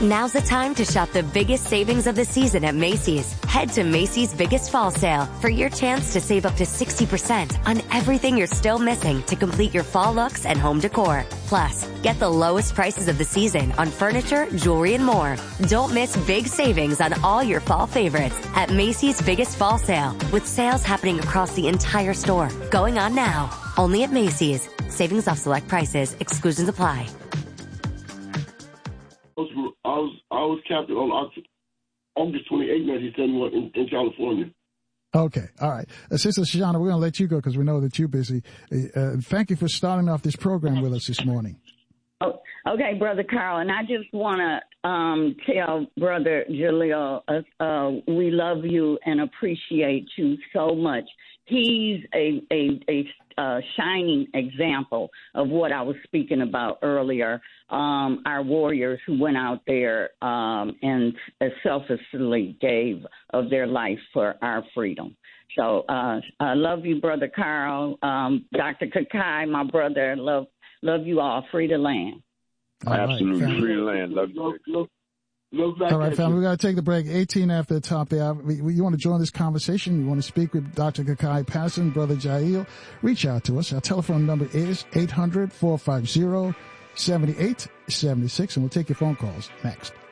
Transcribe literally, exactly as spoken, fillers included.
Now's the time to shop the biggest savings of the season at Macy's. Head to Macy's Biggest Fall Sale for your chance to save up to sixty percent on everything you're still missing to complete your fall looks and home decor. Plus, get the lowest prices of the season on furniture, jewelry, and more. Don't miss big savings on all your fall favorites at Macy's Biggest Fall Sale, with sales happening across the entire store. Going on now. Only at Macy's. Savings off select prices. Exclusions apply. I was I was captain on August twenty-eighth, nineteen seventy-one in, in California. Okay, all right. Uh, Sister Shoshana, we're going to let you go because we know that you're busy. Uh, thank you for starting off this program with us this morning. Oh, okay, Brother Carl, and I just want to um, tell Brother Jaleel, uh, uh, we love you and appreciate you so much. He's a, a, a, a shining example of what I was speaking about earlier, um, our warriors who went out there um, and selflessly gave of their life for our freedom. So uh, I love you, Brother Carl. Um, Doctor Kakai, my brother, love love you all. Free the land. All Absolutely. Right, free the land. Love you. Look, look back all right, family, we got to take the break. eighteen after the top there. You want to join this conversation? You want to speak with Doctor Kakai Passon, Brother Jael? Reach out to us. Our telephone number is eight hundred, four five zero, seven eight seven six, and we'll take your phone calls next.